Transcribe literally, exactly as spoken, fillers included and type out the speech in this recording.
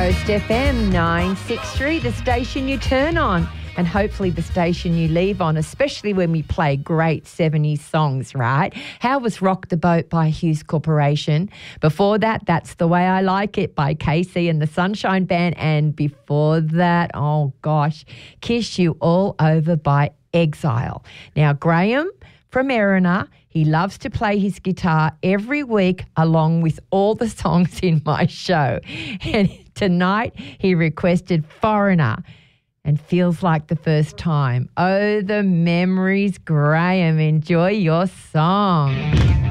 Coast F M nine sixty-three, the station you turn on, and hopefully the station you leave on, especially when we play great seventies songs, right? How was Rock the Boat by Hughes Corporation? Before that, That's the Way I Like It by Casey and the Sunshine Band. And before that, oh gosh, Kiss You All Over by Exile. Now, Graham from Erina, he loves to play his guitar every week along with all the songs in my show. And tonight he requested Foreigner and Feels Like the First Time. Oh, the memories, Graham. Enjoy your song.